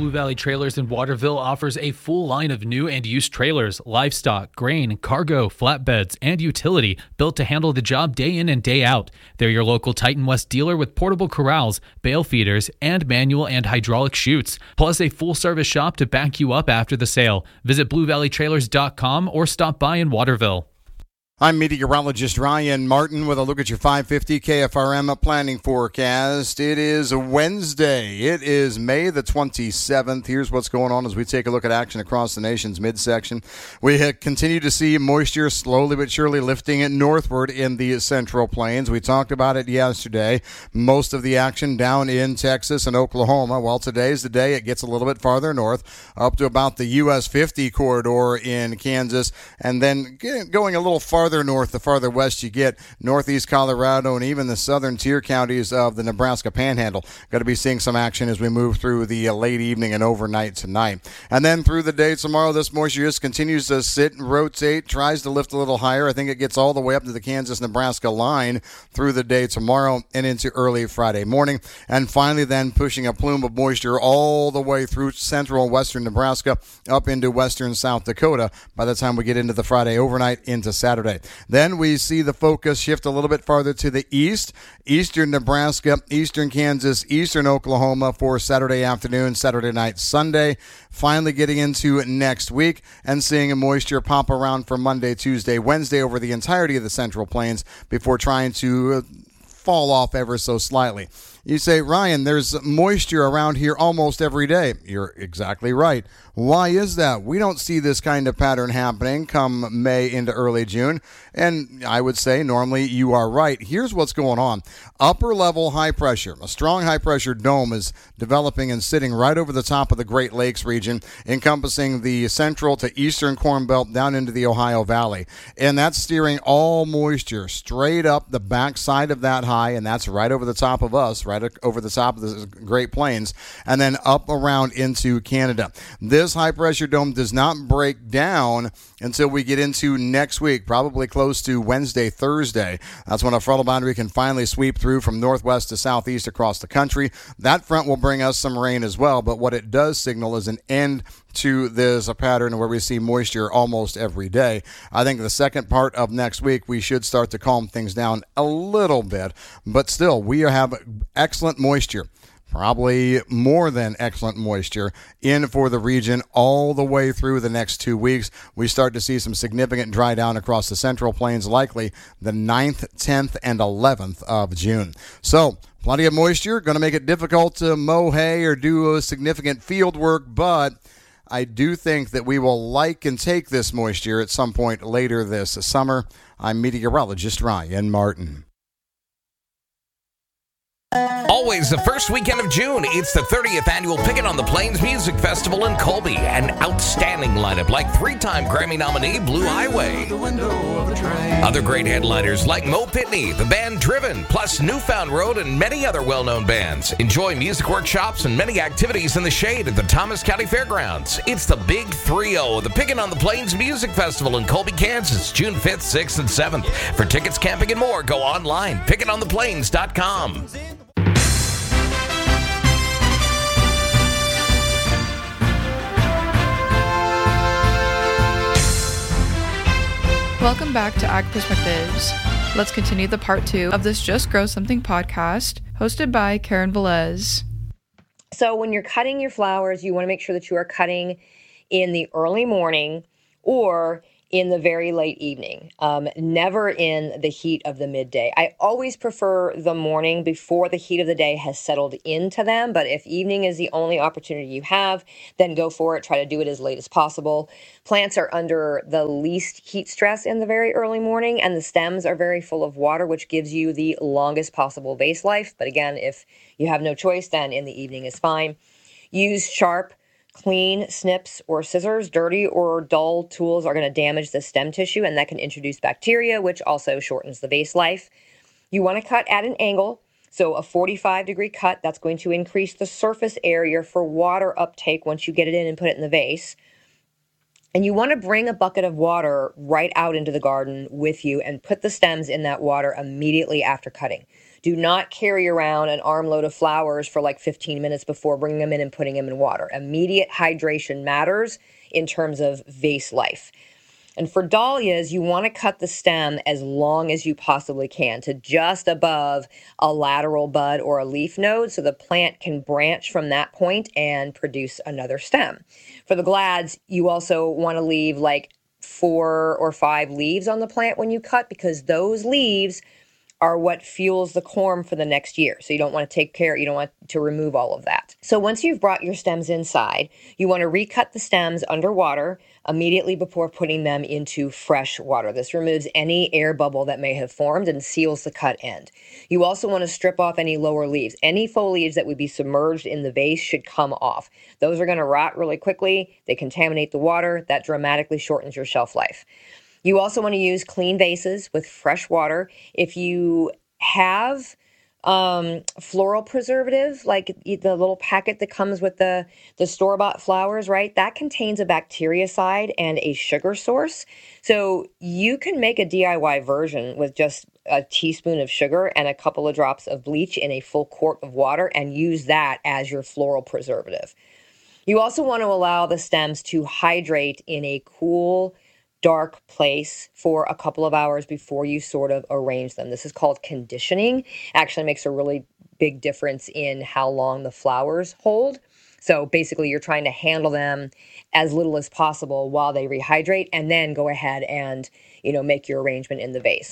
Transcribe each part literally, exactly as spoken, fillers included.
Blue Valley Trailers in Waterville offers a full line of new and used trailers, livestock, grain, cargo, flatbeds, and utility built to handle the job day in and day out. They're your local Titan West dealer with portable corrals, bale feeders, and manual and hydraulic chutes, plus a full-service shop to back you up after the sale. Visit blue valley trailers dot com or stop by in Waterville. I'm meteorologist Ryan Martin with a look at your five fifty K F R M planning forecast. It is Wednesday. It is May the twenty-seventh. Here's what's going on as we take a look at action across the nation's midsection. We continue to see moisture slowly but surely lifting it northward in the central plains. We talked about it yesterday. Most of the action down in Texas and Oklahoma. Well, today's the day it gets a little bit farther north, up to about the U S fifty corridor in Kansas, and then going a little farther north, the farther west you get, northeast Colorado and even the southern tier counties of the Nebraska Panhandle. Got to be seeing some action as we move through the late evening and overnight tonight. And then through the day tomorrow, this moisture just continues to sit and rotate, tries to lift a little higher. I think it gets all the way up to the Kansas-Nebraska line through the day tomorrow and into early Friday morning. And finally then pushing a plume of moisture all the way through central and western Nebraska up into western South Dakota by the time we get into the Friday overnight into Saturday. Then we see the focus shift a little bit farther to the east, eastern Nebraska, eastern Kansas, eastern Oklahoma for Saturday afternoon, Saturday night, Sunday. Finally getting into next week and seeing a moisture pop around for Monday, Tuesday, Wednesday over the entirety of the Central Plains before trying to fall off ever so slightly. You say, Ryan, there's moisture around here almost every day. You're exactly right. Why is that? We don't see this kind of pattern happening come May into early June. And I would say normally you are right. Here's what's going on. Upper level high pressure, a strong high pressure dome is developing and sitting right over the top of the Great Lakes region, encompassing the central to eastern Corn Belt down into the Ohio Valley. And that's steering all moisture straight up the backside of that high, and that's right over the top of us, right over the top of the Great Plains, and then up around into Canada. This high-pressure dome does not break down until we get into next week, probably close to Wednesday, Thursday. That's when a frontal boundary can finally sweep through from northwest to southeast across the country. That front will bring us some rain as well, but what it does signal is an end to this a pattern where we see moisture almost every day. I think the second part of next week, we should start to calm things down a little bit, but still, we have excellent moisture. Probably more than excellent moisture in for the region all the way through the next two weeks. We start to see some significant dry down across the Central Plains, likely the ninth, tenth, and eleventh of June. So, plenty of moisture, going to make it difficult to mow hay or do a significant field work, but I do think that we will like and take this moisture at some point later this summer. I'm meteorologist Ryan Martin. Always the first weekend of June, it's the thirtieth annual Pickin' on the Plains Music Festival in Colby. An outstanding lineup like three-time Grammy nominee Blue Highway. Other great headliners like Mo Pitney, the band Driven, plus Newfound Road and many other well-known bands. Enjoy music workshops and many activities in the shade at the Thomas County Fairgrounds. It's the Big three oh, the Pickin' on the Plains Music Festival in Colby, Kansas, June fifth, sixth, and seventh. For tickets, camping, and more, go online, pickin on the plains dot com. Welcome back to Ag Perspectives. Let's continue the part two of this Just Grow Something podcast, hosted by Karen Velez. So when you're cutting your flowers, you want to make sure that you are cutting in the early morning or in the very late evening, um, never in the heat of the midday. I always prefer the morning before the heat of the day has settled into them, but if evening is the only opportunity you have, then go for it. Try to do it as late as possible. Plants are under the least heat stress in the very early morning, and the stems are very full of water, which gives you the longest possible vase life. But again, if you have no choice, then in the evening is fine. Use sharp, clean snips or scissors. Dirty or dull tools are going to damage the stem tissue, and that can introduce bacteria, which also shortens the vase life. You want to cut at an angle, so a forty-five degree cut. That's going to increase the surface area for water uptake once you get it in and put it in the vase. And you want to bring a bucket of water right out into the garden with you and put the stems in that water immediately after cutting. Do not carry around an armload of flowers for like fifteen minutes before bringing them in and putting them in water. Immediate hydration matters in terms of vase life. And for dahlias, you want to cut the stem as long as you possibly can to just above a lateral bud or a leaf node so the plant can branch from that point and produce another stem. For the glads, you also want to leave like four or five leaves on the plant when you cut, because those leaves are what fuels the corm for the next year. So you don't want to take care, you don't want to remove all of that. So once you've brought your stems inside, you want to recut the stems underwater immediately before putting them into fresh water. This removes any air bubble that may have formed and seals the cut end. You also want to strip off any lower leaves. Any foliage that would be submerged in the vase should come off. Those are going to rot really quickly. They contaminate the water. That dramatically shortens your shelf life. You also want to use clean vases with fresh water. If you have um, floral preservative, like the little packet that comes with the, the store-bought flowers, right? That contains a bactericide and a sugar source. So you can make a D I Y version with just a teaspoon of sugar and a couple of drops of bleach in a full quart of water and use that as your floral preservative. You also want to allow the stems to hydrate in a cool, dark place for a couple of hours before you sort of arrange them. This is called conditioning. Actually makes a really big difference in how long the flowers hold. So basically you're trying to handle them as little as possible while they rehydrate, and then go ahead and, you know, make your arrangement in the vase.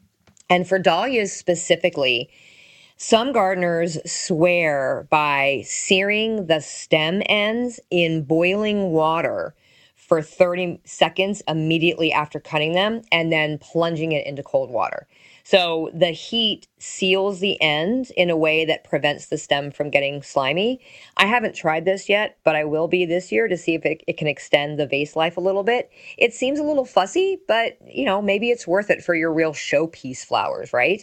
And for dahlias specifically, some gardeners swear by searing the stem ends in boiling water for thirty seconds immediately after cutting them, and then plunging it into cold water. So the heat seals the end in a way that prevents the stem from getting slimy. I haven't tried this yet, but I will be this year to see if it, it can extend the vase life a little bit. It seems a little fussy, but you know, maybe it's worth it for your real showpiece flowers, right?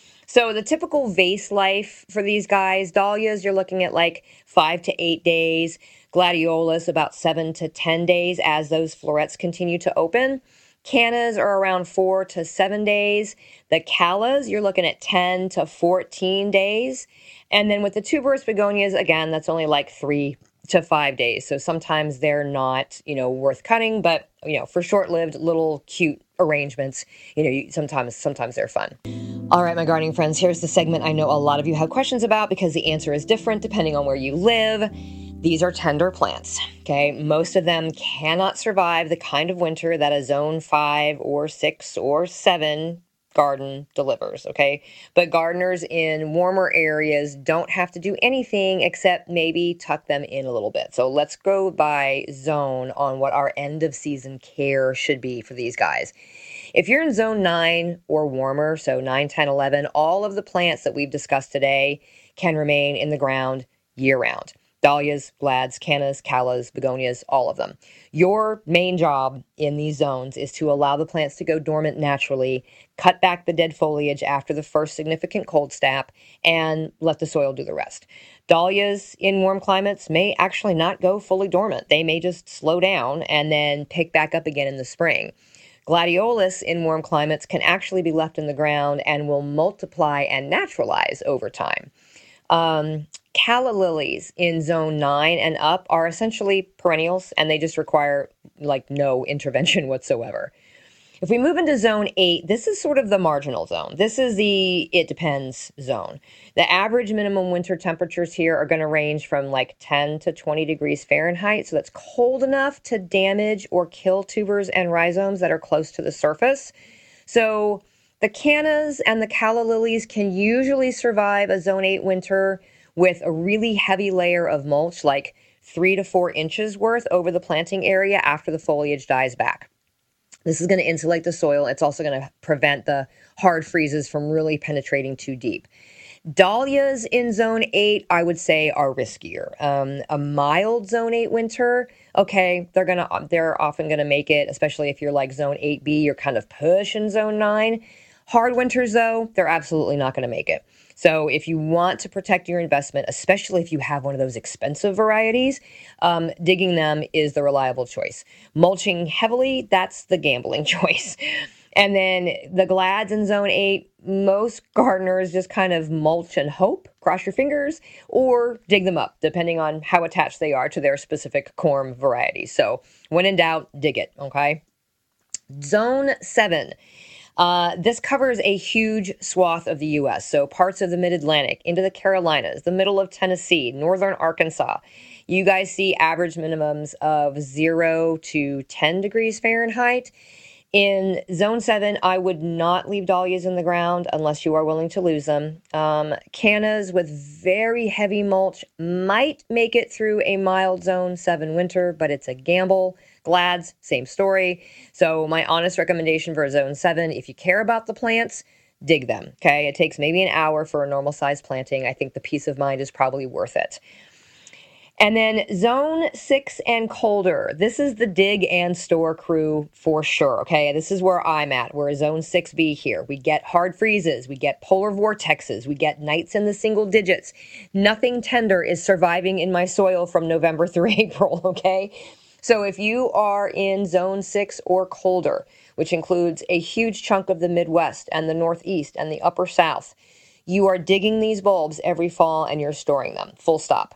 So the typical vase life for these guys, dahlias, you're looking at like five to eight days. Gladiolus, about seven to ten days as those florets continue to open. Cannas are around four to seven days. The callas, you're looking at ten to fourteen days. And then with the tuberous begonias, again, that's only like three to five days. So sometimes they're not, you know, worth cutting, but, you know, for short-lived little cute arrangements, you know, you, sometimes, sometimes they're fun. All right, my gardening friends, here's the segment I know a lot of you have questions about because the answer is different depending on where you live. These are tender plants, okay? Most of them cannot survive the kind of winter that a zone five or six or seven garden delivers, okay? But gardeners in warmer areas don't have to do anything except maybe tuck them in a little bit. So let's go by zone on what our end of season care should be for these guys. If you're in zone nine or warmer, so nine, ten, eleven, all of the plants that we've discussed today can remain in the ground year round. Dahlias, glads, cannas, callas, begonias, all of them. Your main job in these zones is to allow the plants to go dormant naturally, cut back the dead foliage after the first significant cold snap, and let the soil do the rest. Dahlias in warm climates may actually not go fully dormant. They may just slow down and then pick back up again in the spring. Gladiolus in warm climates can actually be left in the ground and will multiply and naturalize over time. Um, calla lilies in zone nine and up are essentially perennials, and they just require like no intervention whatsoever. If we move into zone eight, this is sort of the marginal zone. This is the it depends zone. The average minimum winter temperatures here are going to range from like ten to twenty degrees Fahrenheit. So that's cold enough to damage or kill tubers and rhizomes that are close to the surface. So the cannas and the calla lilies can usually survive a zone eight winter with a really heavy layer of mulch, like three to four inches worth over the planting area after the foliage dies back. This is going to insulate the soil. It's also going to prevent the hard freezes from really penetrating too deep. Dahlias in zone eight, I would say, are riskier. Um, a mild zone eight winter, okay, they're gonna they're often gonna make it, especially if you're like zone eight B, you're kind of pushing zone nine. Hard winters, though, they're absolutely not going to make it. So if you want to protect your investment, especially if you have one of those expensive varieties, um, digging them is the reliable choice. Mulching heavily, that's the gambling choice. And then the glads in zone eight, most gardeners just kind of mulch and hope, cross your fingers, or dig them up, depending on how attached they are to their specific corm variety. So when in doubt, dig it, okay? Zone seven. Uh, this covers a huge swath of the U S, so parts of the mid-Atlantic, into the Carolinas, the middle of Tennessee, northern Arkansas. You guys see average minimums of zero to ten degrees Fahrenheit. In zone seven, I would not leave dahlias in the ground unless you are willing to lose them. Um, cannas with very heavy mulch might make it through a mild zone seven winter, but it's a gamble. Glads, same story. So my honest recommendation for zone seven, if you care about the plants, dig them, okay? It takes maybe an hour for a normal size planting. I think the peace of mind is probably worth it. And then zone six and colder. This is the dig and store crew for sure, okay? This is where I'm at. We're a zone six B here. We get hard freezes. We get polar vortexes. We get nights in the single digits. Nothing tender is surviving in my soil from November through April, okay? So if you are in zone six or colder, which includes a huge chunk of the Midwest and the Northeast and the upper South, you are digging these bulbs every fall and you're storing them, full stop.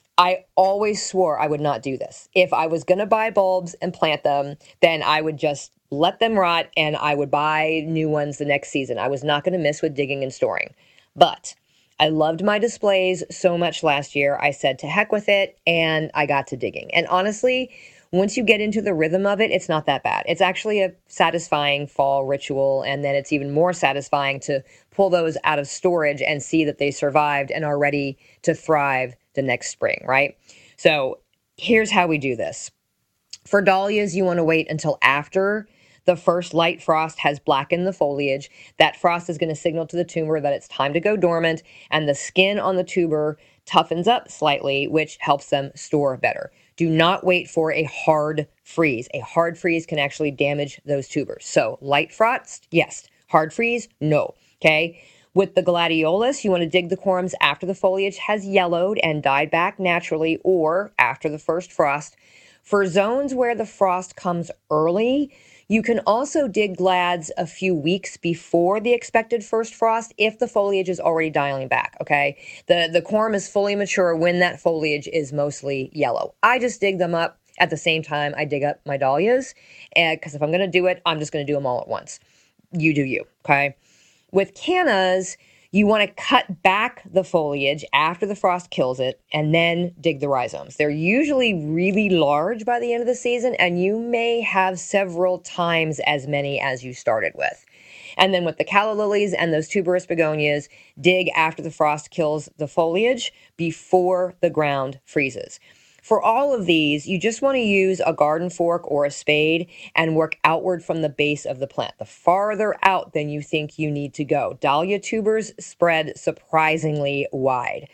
I always swore I would not do this. If I was going to buy bulbs and plant them, then I would just let them rot and I would buy new ones the next season. I was not going to miss with digging and storing. But I loved my displays so much last year. I said to heck with it, and I got to digging. And honestly, once you get into the rhythm of it, it's not that bad. It's actually a satisfying fall ritual, and then it's even more satisfying to pull those out of storage and see that they survived and are ready to thrive the next spring, right? So here's how we do this. For dahlias, you want to wait until after the first light frost has blackened the foliage. That frost is going to signal to the tuber that it's time to go dormant, and the skin on the tuber toughens up slightly, which helps them store better. Do not wait for a hard freeze. A hard freeze can actually damage those tubers. So light frost, yes. Hard freeze, no. Okay? With the gladiolus, you want to dig the corms after the foliage has yellowed and died back naturally, or after the first frost. For zones where the frost comes early, you can also dig glads a few weeks before the expected first frost if the foliage is already dialing back, okay? The, the corm is fully mature when that foliage is mostly yellow. I just dig them up at the same time I dig up my dahlias, because if I'm going to do it, I'm just going to do them all at once. You do you, okay? With cannas, you want to cut back the foliage after the frost kills it and then dig the rhizomes. They're usually really large by the end of the season, and you may have several times as many as you started with. And then with the calla lilies and those tuberous begonias, dig after the frost kills the foliage before the ground freezes. For all of these, you just want to use a garden fork or a spade and work outward from the base of the plant, the farther out than you think you need to go. Dahlia tubers spread surprisingly wide.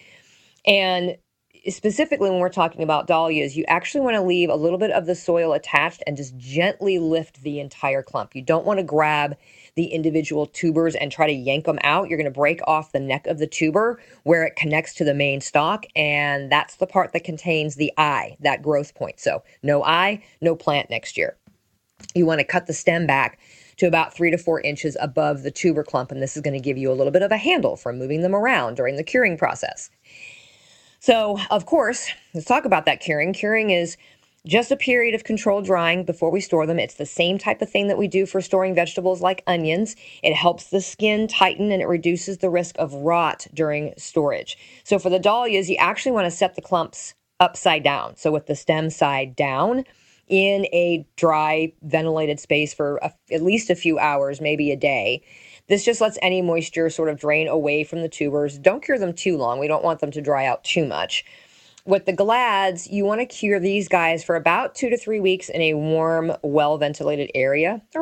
And specifically when we're talking about dahlias, you actually want to leave a little bit of the soil attached and just gently lift the entire clump. You don't want to grab the individual tubers and try to yank them out. You're going to break off the neck of the tuber where it connects to the main stalk, and that's the part that contains the eye, that growth point. So no eye, no plant next year. You want to cut the stem back to about three to four inches above the tuber clump, and this is going to give you a little bit of a handle for moving them around during the curing process. So, of course, let's talk about that curing. Curing is just a period of controlled drying before we store them. It's the same type of thing that we do for storing vegetables like onions. It helps the skin tighten and it reduces the risk of rot during storage. So for the dahlias, you actually want to set the clumps upside down. So with the stem side down in a dry, ventilated space for a, at least a few hours, maybe a day. This just lets any moisture sort of drain away from the tubers. Don't cure them too long. We don't want them to dry out too much. With the glads, you want to cure these guys for about two to three weeks in a warm, well-ventilated area,